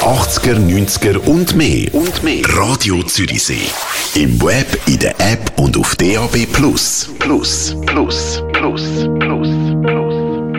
80er, 90er und mehr. Radio Zürichsee. Im Web, in der App und auf DAB+. Plus.